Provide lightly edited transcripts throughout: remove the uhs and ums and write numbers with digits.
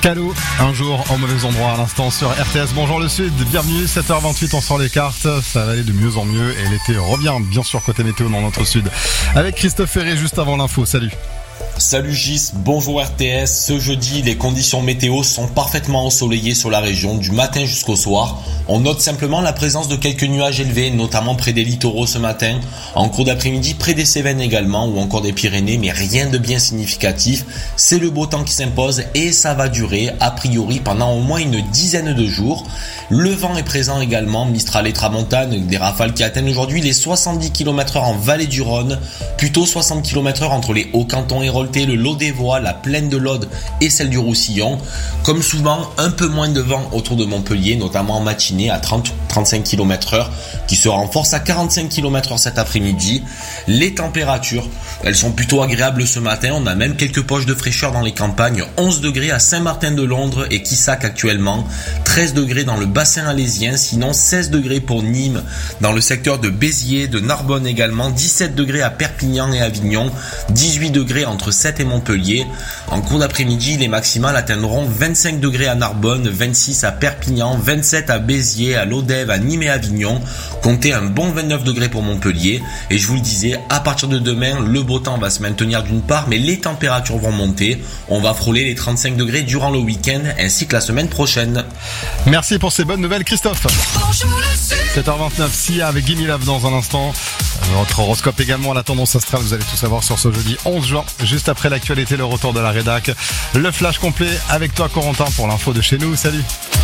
Calou, un jour au mauvais endroit à l'instant sur RTS. Bonjour le Sud, bienvenue, 7h28, on sort les cartes, ça va aller de mieux en mieux et l'été revient bien sûr côté météo dans notre Sud. Avec Christophe Ferré juste avant l'info, salut. Salut Gis, bonjour RTS. Ce jeudi, les conditions météo sont parfaitement ensoleillées sur la région du matin jusqu'au soir. On note simplement la présence de quelques nuages élevés, notamment près des littoraux ce matin, en cours d'après-midi près des Cévennes également ou encore des Pyrénées, mais rien de bien significatif. C'est le beau temps qui s'impose et ça va durer a priori pendant au moins une dizaine de jours. Le vent est présent également, Mistral et Tramontane, des rafales qui atteignent aujourd'hui les 70 km/h en vallée du Rhône, plutôt 60 km/h entre les Hauts-Cantons et le Lot des Voies, la plaine de l'Aude et celle du Roussillon. Comme souvent, un peu moins de vent autour de Montpellier, notamment en matinée à 30-35 km/h, qui se renforce à 45 km/h cet après-midi. Les températures, elles sont plutôt agréables ce matin. On a même quelques poches de fraîcheur dans les campagnes. 11 degrés à Saint-Martin-de-Londres et Quissac actuellement. 13 degrés dans le bassin alésien. Sinon, 16 degrés pour Nîmes, dans le secteur de Béziers, de Narbonne également. 17 degrés à Perpignan et Avignon. 18 degrés entre 7 et Montpellier. En cours d'après-midi, les maximales atteindront 25 degrés à Narbonne, 26 à Perpignan, 27 à Béziers, à Lodève, à Nîmes et Avignon. Comptez un bon 29 degrés pour Montpellier. Et je vous le disais, à partir de demain, le beau temps va se maintenir d'une part, mais les températures vont monter. On va frôler les 35 degrés durant le week-end ainsi que la semaine prochaine. Merci pour ces bonnes nouvelles Christophe. 7h29, Sia avec Gimme Love dans un instant. Votre horoscope également à la tendance astrale, vous allez tout savoir sur ce jeudi 11 juin. Juste après l'actualité, le retour de la rédac. Le flash complet avec toi Corentin pour l'info de chez nous. Salut.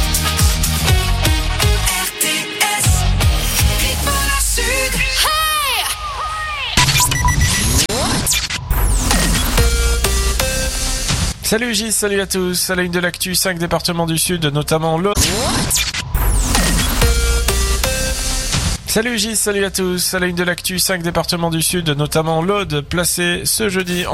Salut Gis, salut à tous. À la une de l'actu, 5 départements du Sud, notamment l'Aude. Salut Gis, salut à tous. À la une de l'actu, 5 départements du Sud, notamment l'Aude, placé ce jeudi en